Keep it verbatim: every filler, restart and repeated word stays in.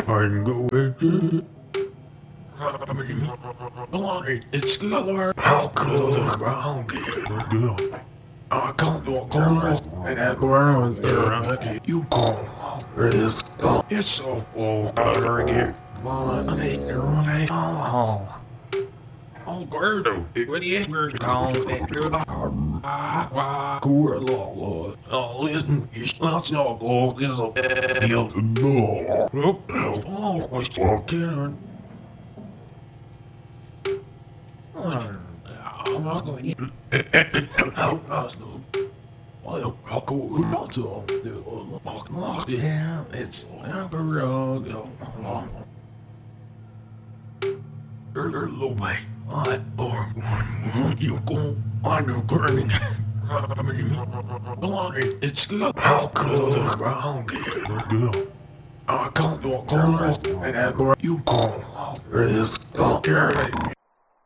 I'm going to. I mean, bloody, it's color. How could the ground get good? I can't walk on and that ground there. You can't walk this. It's so low. I get my name. Oh, oh, Gordo. When you ever call it, you're ah, cool, Lord. Oh, listen, it's not so low. It's a bad deal. No. Nope. Oh, what's talking? I'm not going in. Well, I'll go not to the yeah, it's Emperor. Little way. I or one you go on your burning. I mean, bloody, it's good. How could the ground get good? I can't walk on it, and you can't. There is, don't care.